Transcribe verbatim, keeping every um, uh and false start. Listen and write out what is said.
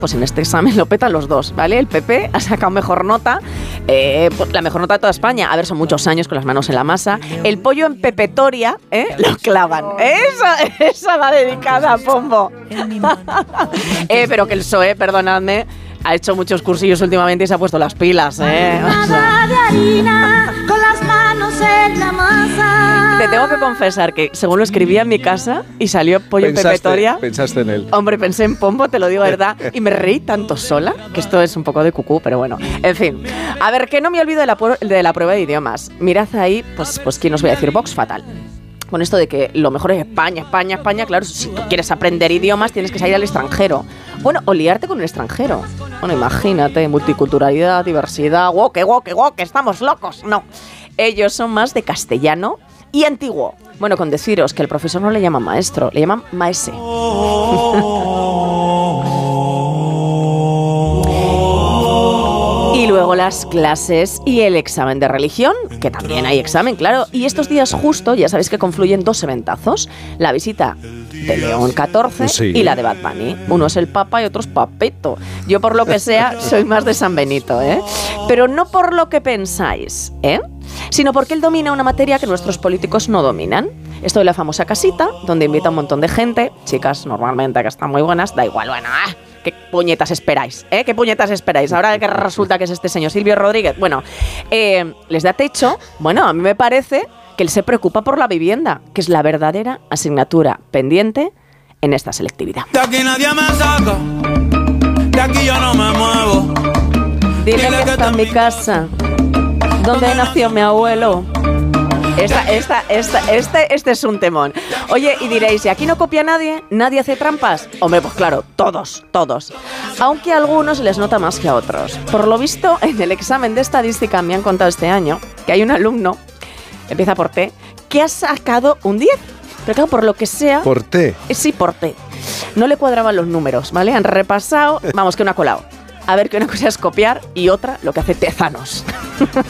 pues en este examen lo petan los dos, ¿vale? El P P ha sacado mejor nota, eh, la mejor nota de toda España. A ver, son muchos años con las manos en la masa. El pollo en pepetoria, ¿eh? Lo clavan. Esa, esa va dedicada a Pombo. eh, pero que el P S O E, perdonadme, ha hecho muchos cursillos últimamente y se ha puesto las pilas, ¿eh? O sea, de harina, con las manos en la masa. Te tengo que confesar que según lo escribía en mi casa y salió pollo pensaste, en pepetoria. Pensaste en él. Hombre, pensé en Pombo, te lo digo verdad, y me reí tanto sola, que esto es un poco de cucú, pero bueno. En fin, a ver, que no me olvido de la, de la prueba de idiomas. Mirad ahí, pues, pues ¿quién os voy a decir? Vox fatal. Con esto de que lo mejor es España, España, España, claro, si tú quieres aprender idiomas tienes que salir al extranjero. Bueno, o liarte con el extranjero. Bueno, imagínate, multiculturalidad, diversidad, woke, woke, woke, estamos locos. No, ellos son más de castellano y antiguo. Bueno, con deciros que el profesor no le llama maestro, le llaman maese. Y luego las clases y el examen de religión, que también hay examen, claro. Y estos días justo, ya sabéis que confluyen dos eventazos. La visita de León catorce sí. y la de Bad Bunny. Uno es el Papa y otro es Papito. Yo, por lo que sea, soy más de San Benito, ¿eh? Pero no por lo que pensáis, ¿eh? Sino porque él domina una materia que nuestros políticos no dominan. Esto de la famosa casita, donde invita a un montón de gente, chicas normalmente que están muy buenas, da igual, bueno, ¿eh? ¿Qué puñetas esperáis? ¿Eh? ¿Qué puñetas esperáis? Ahora que resulta que es este señor Silvio Rodríguez. Bueno, eh, les da techo. Bueno, a mí me parece que él se preocupa por la vivienda, que es la verdadera asignatura pendiente en esta selectividad. De aquí nadie me saca, de aquí yo no me muevo. Dile que está en mi casa, donde nació mi abuelo. Esta, esta, esta, este, este es un temón. Oye, y diréis, ¿y aquí no copia nadie? ¿Nadie hace trampas? Hombre, pues claro, todos, todos. Aunque a algunos les nota más que a otros. Por lo visto, en el examen de estadística me han contado este año que hay un alumno, empieza por T, que ha sacado un diez. Pero claro, por lo que sea... ¿Por T? Sí, por T. No le cuadraban los números, ¿vale? Han repasado, vamos, que no ha colado. A ver, que una cosa es copiar y otra lo que hace Tezanos.